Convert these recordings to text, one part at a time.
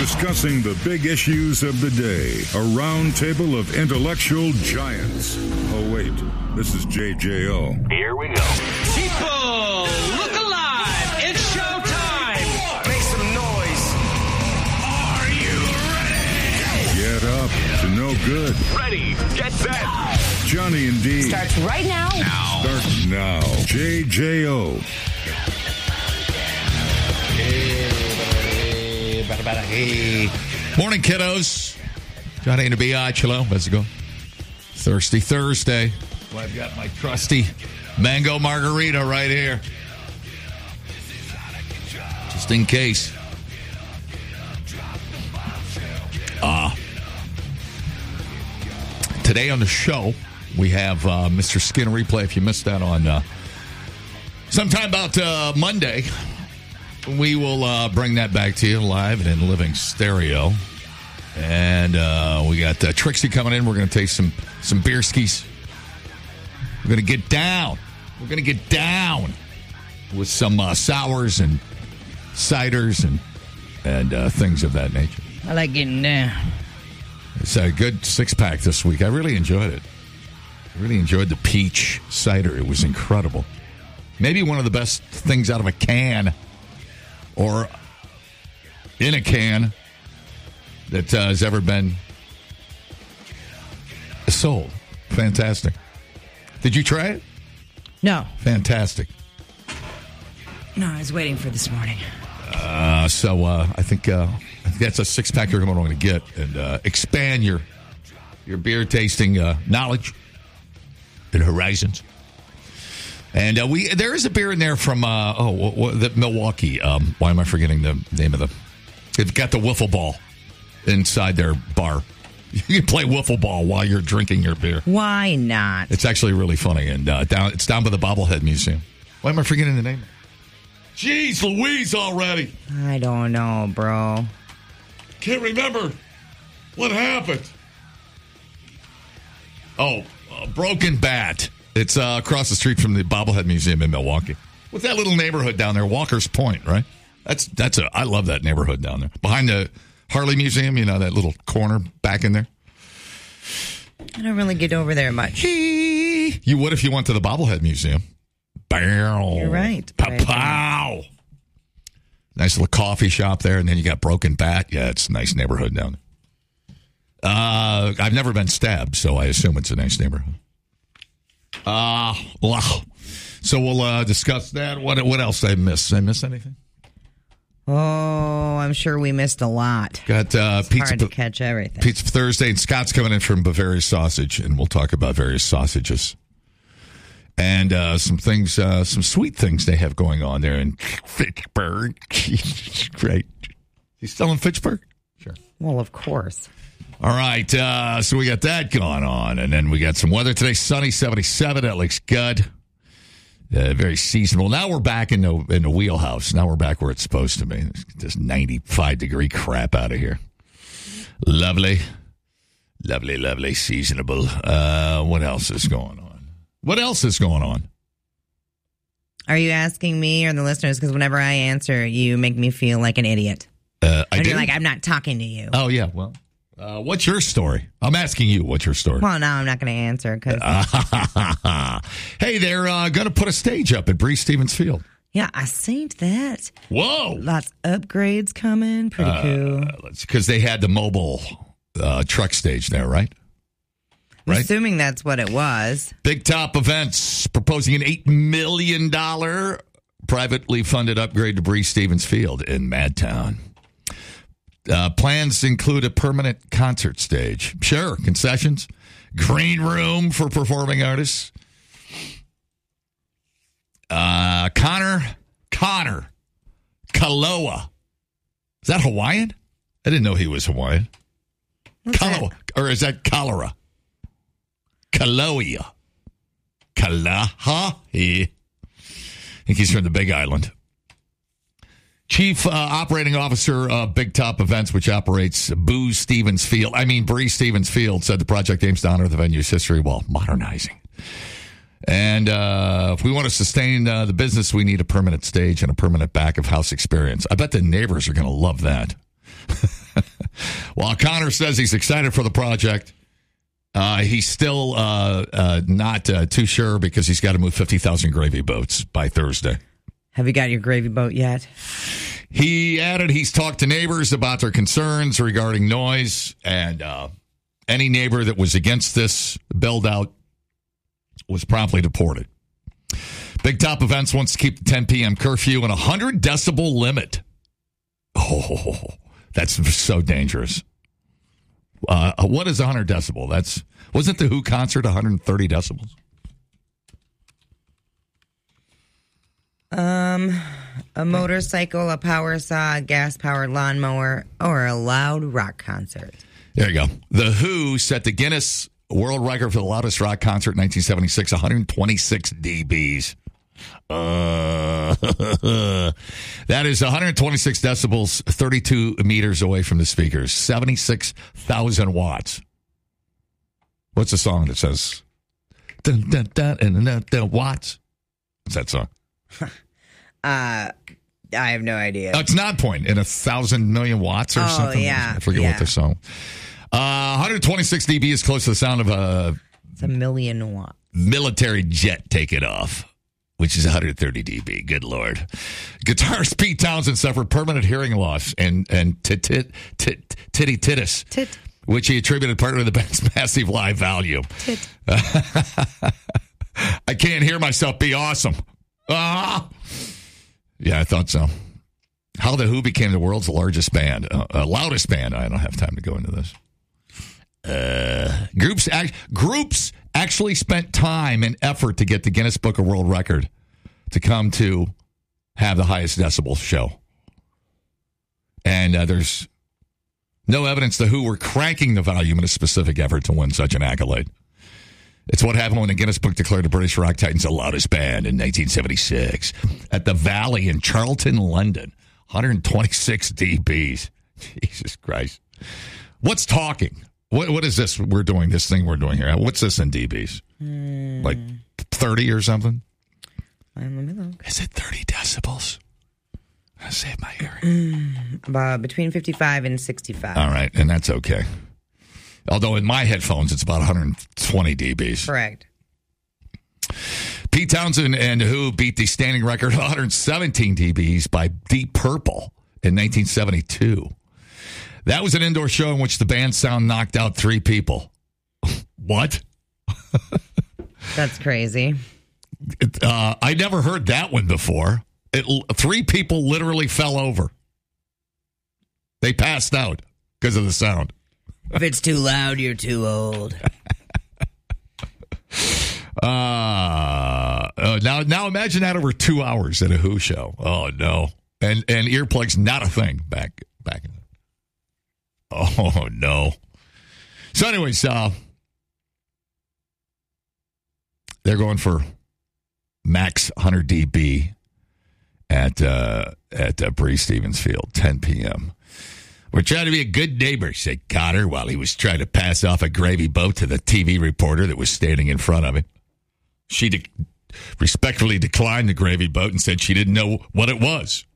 discussing the big issues of the day. A round table of intellectual giants. Oh, wait. This is JJO. Here we go. People, look alive. It's showtime. Make some noise. Are you ready? Get up to no good. Ready, get set. Johnny and D. Starts right now. Start now. JJO. Hey. Morning, kiddos. Johnny and the B.I. Hello. How's it going? Thirsty Thursday. Well, I've got my trusty mango margarita right here. Just in case. Today on the show, we have Mr. Skin Replay. If you missed that on sometime about Monday, we will bring that back to you live and in living stereo. And we got Trixie coming in. We're going to taste some beer skis. We're going to get down. We're going to get down with some sours and ciders and things of that nature. I like getting down. It's a good six-pack this week. I really enjoyed it. I really enjoyed the peach cider. It was incredible. Maybe one of the best things out of a can or in a can that has ever been sold. Fantastic. Did you try it? No. Fantastic. No, I was waiting for this morning. So I think that's a six-pack you're going to get and expand your beer tasting knowledge and horizons. And there is a beer in there from the Milwaukee. Why am I forgetting the name of they've got the wiffle ball inside their bar. You can play wiffle ball while you're drinking your beer. Why not? It's actually really funny. And it's down by the Bobblehead Museum. Why am I forgetting the name? Jeez Louise already. I don't know, bro. Can't remember what happened. Oh, Broken Bat. It's across the street from the Bobblehead Museum in Milwaukee. What's that little neighborhood down there? Walker's Point, right? I love that neighborhood down there. Behind the Harley Museum, you know, that little corner back in there. I don't really get over there much. You would if you went to the Bobblehead Museum. Bow. You're right. Pow. Nice little coffee shop there, and then you got Broken Bat. Yeah, it's a nice neighborhood down there. I've never been stabbed, so I assume it's a nice neighborhood. So we'll discuss that. What else did I miss? Did I miss anything? Oh, I'm sure we missed a lot. Got it's pizza. Hard to catch everything. Pizza Thursday, and Scott's coming in from Bavaria Sausage, and we'll talk about various sausages and some things, some sweet things they have going on there in Fitchburg. Great. He's still in Fitchburg? Sure. Well, of course. All right, so we got that going on, and then we got some weather today. Sunny, 77. That looks good. Very seasonable. Now we're back in the wheelhouse. Now we're back where it's supposed to be. This 95-degree crap out of here. Lovely, lovely, lovely, seasonable. What else is going on? What else is going on? Are you asking me or the listeners? Because whenever I answer, you make me feel like an idiot. You're like, I'm not talking to you. Oh, yeah, well. What's your story? I'm asking you, what's your story? Well, now I'm not going to answer. Cause hey, they're going to put a stage up at Bree Stevens Field. Yeah, I seen that. Whoa. Lots of upgrades coming. Pretty cool. Because they had the mobile truck stage there, right? I'm assuming that's what it was. Big Top Events proposing an $8 million privately funded upgrade to Bree Stevens Field in Madtown. Plans include a permanent concert stage. Sure, concessions. Green room for performing artists. Connor Kaloa. Is that Hawaiian? I didn't know he was Hawaiian. Kaloa. Or is that cholera? Kaloia. Kalaha. I think he's from the Big Island. Chief Operating Officer of Big Top Events, which operates Bree Stevens Field, said the project aims to honor the venue's history while modernizing. And if we want to sustain the business, we need a permanent stage and a permanent back-of-house experience. I bet the neighbors are going to love that. While Connor says he's excited for the project, he's still not too sure because he's got to move 50,000 gravy boats by Thursday. Have you got your gravy boat yet? He added he's talked to neighbors about their concerns regarding noise, and any neighbor that was against this build-out was promptly deported. Big Top Events wants to keep the 10 p.m. curfew and a 100 decibel limit. Oh, that's so dangerous. What is 100 decibel? Wasn't the Who concert 130 decibels? A motorcycle, a power saw, a gas-powered lawnmower, or a loud rock concert. There you go. The Who set the Guinness World Record for the loudest rock concert in 1976, 126 dBs. That is 126 decibels, 32 meters away from the speakers, 76,000 watts. What's the song that says dun, dun, dun, dun, dun, dun, watts? What's that song? I have no idea. It's Not Point in 1,000 million watts or something. Yeah. I forget what the song. 126 dB is close to the sound of it's a million watt military jet taking off, which is 130 dB. Good Lord. Guitarist Pete Townsend suffered permanent hearing loss and titty-tittis, which he attributed partly to the band's massive live volume. I can't hear myself be awesome. Yeah, I thought so. How the Who became the world's largest band, loudest band. I don't have time to go into this. Groups actually spent time and effort to get the Guinness Book of World Record to come to have the highest decibel show. And there's no evidence the Who were cranking the volume in a specific effort to win such an accolade. It's what happened when the Guinness Book declared the British Rock Titans the loudest band in 1976 at the Valley in Charlton, London. 126 dBs. Jesus Christ. What's talking? What is this we're doing, this thing we're doing here? What's this in dBs? Like 30 or something? Let me look. Is it 30 decibels? I save my hearing. Between 55 and 65. All right, and that's okay. Although in my headphones, it's about 120 dBs. Correct. Pete Townsend and Who beat the standing record of 117 dBs by Deep Purple in 1972. That was an indoor show in which the band sound knocked out 3 people. What? That's crazy. I never heard that one before. 3 people literally fell over. They passed out because of the sound. If it's too loud, you're too old. Now imagine that over 2 hours at a Who show. Oh no, and earplugs not a thing back. Oh no. So anyways, they're going for max 100 dB at Bree Stevens Field, 10 p.m. We're trying to be a good neighbor, said Connor while he was trying to pass off a gravy boat to the TV reporter that was standing in front of him. She respectfully declined the gravy boat and said she didn't know what it was.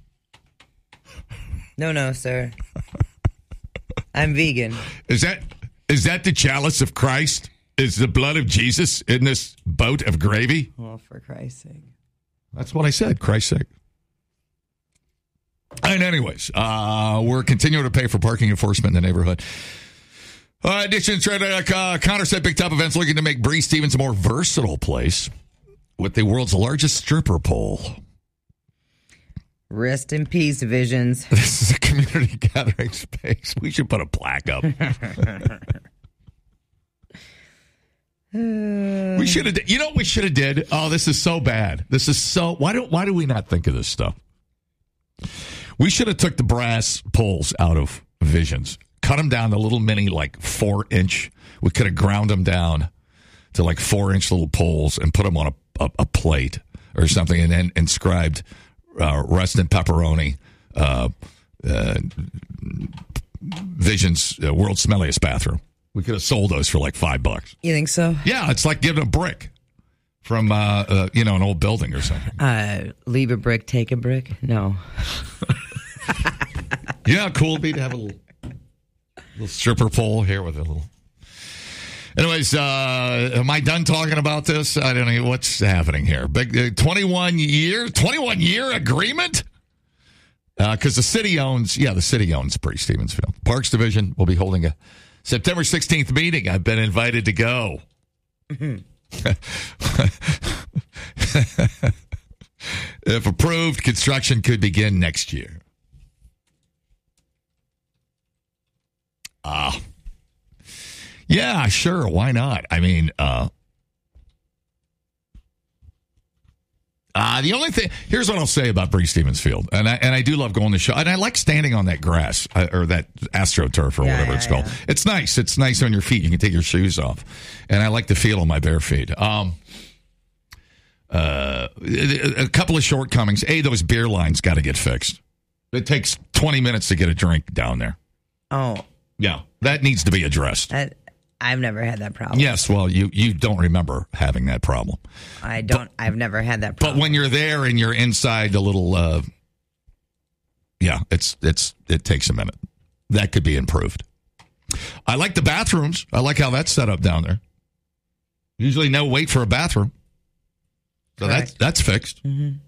No, sir. I'm vegan. Is that the chalice of Christ? Is the blood of Jesus in this boat of gravy? Well, for Christ's sake. That's what I said, Christ's sake. And anyways, we're continuing to pay for parking enforcement in the neighborhood. Connor said Big Top Events looking to make Bree Stevens a more versatile place with the world's largest stripper pole. Rest in peace, Visions. This is a community gathering space. We should put a plaque up. We should have. You know what we should have did? Oh, this is so bad. This is so. Why do we not think of this stuff? We should have took the brass poles out of Visions, cut them down to little mini, like 4-inch. We could have ground them down to like 4-inch little poles and put them on a plate or something, and then inscribed "Rest in Pepperoni." Visions world's smelliest bathroom. We could have sold those for like $5. You think so? Yeah, it's like giving a brick from an old building or something. Leave a brick, take a brick. No. Yeah, cool. It'd be to have a little. Little stripper pole here with a little. Anyways, am I done talking about this? I don't know what's happening here. Big 21 year agreement? Because the city owns Breeze Stevens Field. Parks Division will be holding a September 16th meeting. I've been invited to go. If approved, construction could begin next year. Yeah, sure. Why not? I mean, the only thing, here's what I'll say about Breeze Stevens Field, and I do love going to show, and I like standing on that grass or that AstroTurf or whatever it's called. It's nice. It's nice on your feet. You can take your shoes off, and I like the feel on my bare feet. A couple of shortcomings. Those beer lines got to get fixed. It takes 20 minutes to get a drink down there. Oh, yeah, that needs to be addressed. I've never had that problem. Yes, well, you don't remember having that problem. I don't. I've never had that problem. But when you're there and you're inside the little, it takes a minute. That could be improved. I like the bathrooms. I like how that's set up down there. Usually, no wait for a bathroom, so that's fixed. Mm-hmm.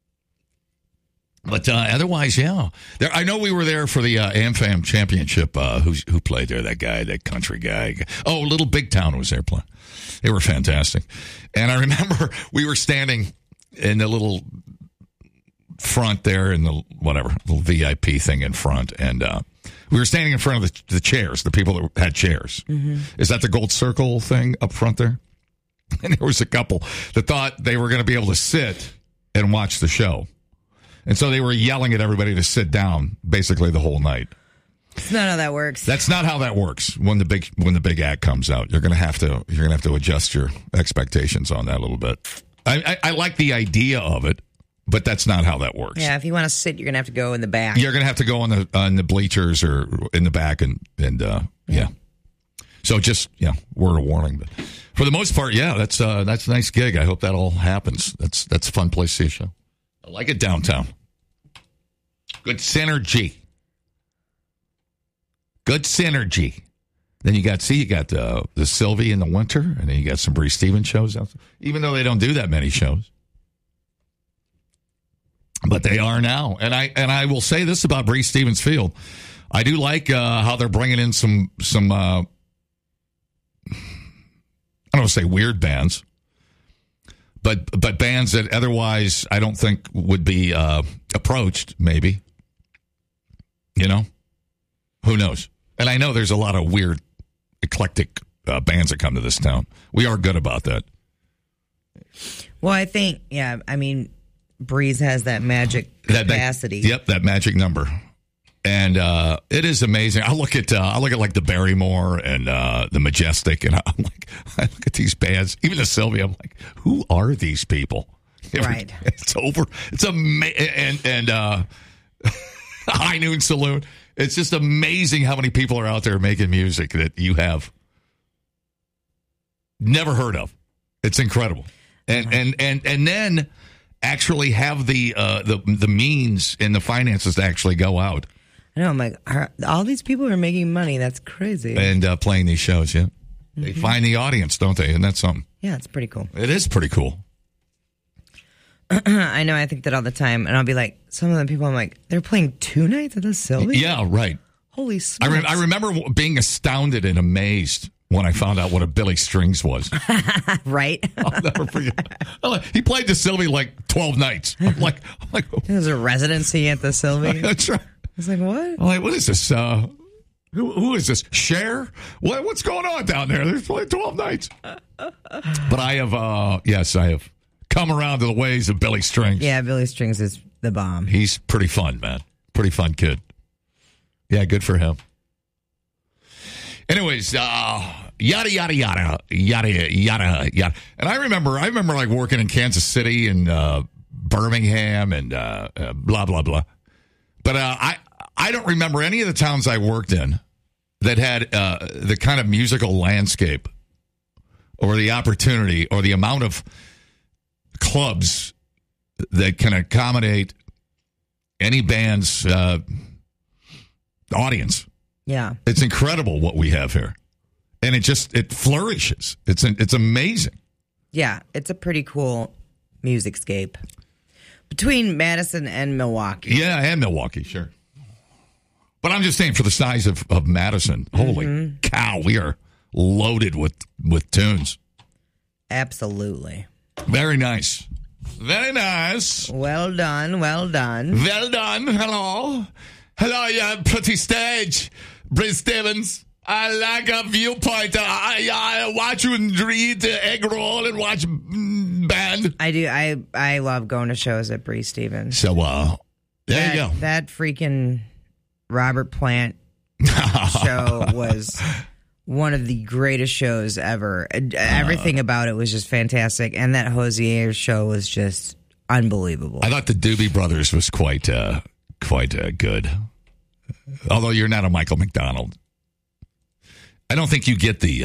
But otherwise, yeah. I know we were there for the AmFam Championship. Who played there? That guy, that country guy. Oh, Little Big Town was there playing. They were fantastic. And I remember we were standing in the little front there in the little VIP thing in front. And we were standing in front of the chairs, the people that had chairs. Mm-hmm. Is that the Gold Circle thing up front there? And there was a couple that thought they were going to be able to sit and watch the show. And so they were yelling at everybody to sit down basically the whole night. That's not how that works. That's not how that works. When the big act comes out, you're gonna have to adjust your expectations on that a little bit. I like the idea of it, but that's not how that works. Yeah, if you want to sit, you're gonna have to go in the back. You're gonna have to go on the bleachers or in the back and yeah. So just word of warning. But for the most part, that's a nice gig. I hope that all happens. That's a fun place to see a show. I like it downtown. Good synergy. Good synergy. Then you got the Sylvie in the winter, and then you got some Breeze Stevens shows out there, even though they don't do that many shows. But they are now. And I will say this about Breeze Stevens Field. I do like how they're bringing in some I don't want to say weird bands. But bands that otherwise I don't think would be approached, maybe. Who knows? And I know there's a lot of weird, eclectic bands that come to this town. We are good about that. Well, I think, Breeze has that magic capacity. That magic number. And it is amazing. I look at like the Barrymore and the Majestic, and I look at these bands, even the Sylvia. I'm like, who are these people? Right. It's over. It's amazing. And High Noon Saloon. It's just amazing how many people are out there making music that you have never heard of. It's incredible. And then actually have the means and the finances to actually go out. I know. I'm like, all these people are making money. That's crazy. And playing these shows, yeah. Mm-hmm. They find the audience, don't they? And that's something. Yeah, it's pretty cool. It is pretty cool. I know. I think that all the time. And I'll be like, some of the people, I'm like, they're playing 2 nights at the Sylvia? Yeah, right. Holy smokes. I remember being astounded and amazed when I found out what a Billy Strings was. Right? I'll never forget. He played the Sylvia like 12 nights. I'm like, there's a residency at the Sylvia. That's right. I was like, what? I'm like, what is this? Who is this? Cher? What's going on down there? There's only 12 nights. But I have, I have come around to the ways of Billy Strings. Yeah, Billy Strings is the bomb. He's pretty fun, man. Pretty fun kid. Yeah, good for him. Anyways, yada, yada, yada, yada, yada, yada. And I remember like working in Kansas City and Birmingham and blah, blah, blah. But I don't remember any of the towns I worked in that had the kind of musical landscape or the opportunity or the amount of clubs that can accommodate any band's audience. Yeah. It's incredible what we have here. And it flourishes. It's amazing. Yeah, it's a pretty cool musicscape. Between Madison and Milwaukee. Yeah, and Milwaukee, sure. But I'm just saying, for the size of Madison, holy cow, we are loaded with tunes. Absolutely. Very nice. Very nice. Well done, well done. Well done. Hello. Hello, you pretty stage, Bree Stevens. I like a viewpoint. I watch you and read egg roll and watch band. I do. I love going to shows at Bree Stevens. So, there you go. That freaking Robert Plant show was one of the greatest shows ever. Everything about it was just fantastic. And that Hosier show was just unbelievable. I thought the Doobie Brothers was quite good. Although you're not a Michael McDonald. I don't think you get the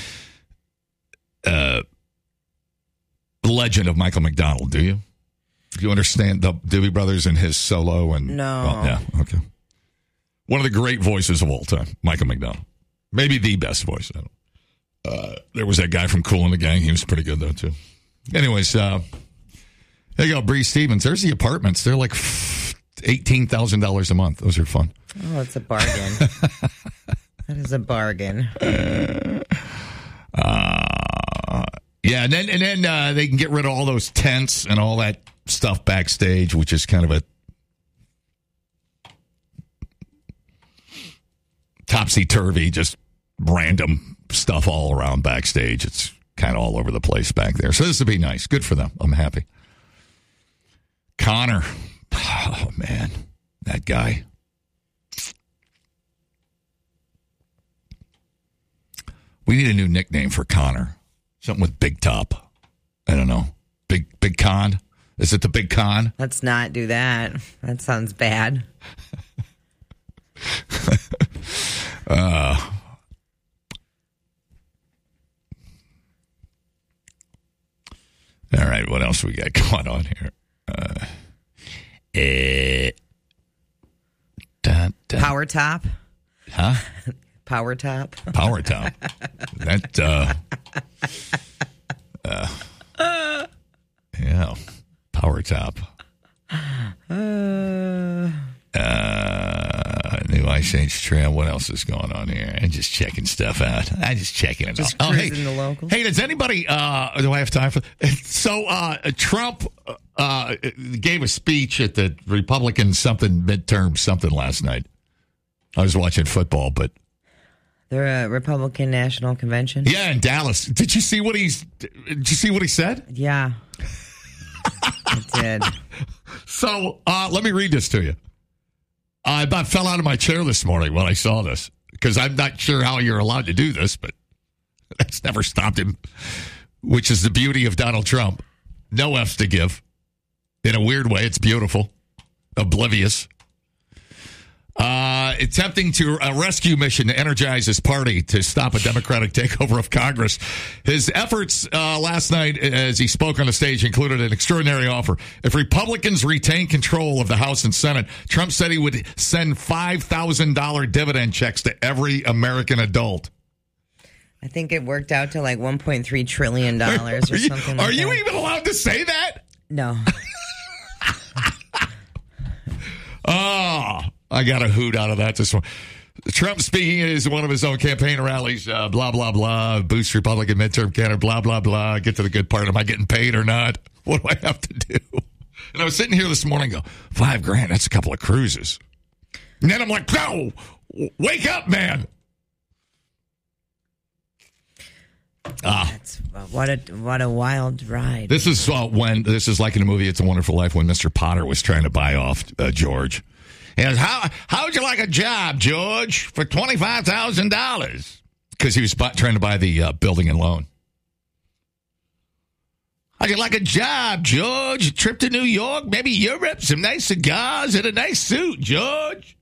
legend of Michael McDonald, do you? Do you understand the Doobie Brothers and his solo? And no. Well, yeah, okay. One of the great voices of all time, Michael McDonald. Maybe the best voice. There was that guy from Kool and the Gang. He was pretty good, though, too. Anyways, there you go, Bree Stevens. There's the apartments. They're like $18,000 a month. Those are fun. Oh, it's a bargain. That is a bargain. Yeah, and then they can get rid of all those tents and all that stuff backstage, which is kind of a topsy-turvy, just random stuff all around backstage. It's kind of all over the place back there. So this would be nice. Good for them. I'm happy. Connor. Oh, man. That guy. We need a new nickname for Connor. Something with Big Top. I don't know. Big Con? Is it the Big Con? Let's not do that. That sounds bad. All right, what else we got going on here? Power Top? Huh? Power Top? Power Top. That, yeah, Power Top. New Ice Age Trail. What else is going on here? I'm just checking stuff out. I'm just checking it Just out. cruising the locals. Hey, does anybody, do I have time for, so, Trump, gave a speech at the Republican midterm something last night. I was watching football, but. The Republican National Convention? Yeah, in Dallas. Did you see what he said? Yeah. I did. So, let me read this to you. I about fell out of my chair this morning when I saw this, because I'm not sure how you're allowed to do this, but that's never stopped him, which is the beauty of Donald Trump. No F's to give. In a weird way, it's beautiful. Oblivious. Attempting to a rescue mission to energize his party to stop a Democratic takeover of Congress. His efforts last night as he spoke on the stage included an extraordinary offer. If Republicans retain control of the House and Senate, Trump said he would send $5,000 dividend checks to every American adult. I think it worked out to like $1.3 trillion or something like that. Are you even allowed to say that? No. Oh, I got a hoot out of that this morning. Trump speaking at one of his own campaign rallies, blah, blah, blah, boost Republican midterm candidate, blah, blah, blah. Get to the good part. Am I getting paid or not? What do I have to do? And I was sitting here this morning and go, $5,000, that's a couple of cruises. And then I'm like, no, wake up, man. That's, what a wild ride. This is this is like in a movie, It's a Wonderful Life, when Mr. Potter was trying to buy off George. And how would you like a job, George, for $25,000? Because he was trying to buy the building and loan. How'd you like a job, George? A trip to New York, maybe Europe, some nice cigars, and a nice suit, George.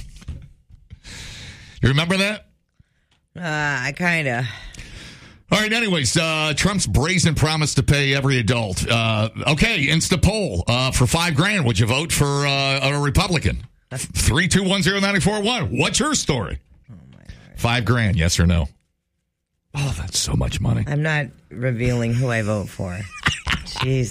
You remember that? I kind of. All right, anyways, Trump's brazen promise to pay every adult. Okay, Insta poll. For $5,000, would you vote for a Republican? 3210941. What's your story? $5,000, yes or no? Oh, that's so much money. I'm not revealing who I vote for. Jeez.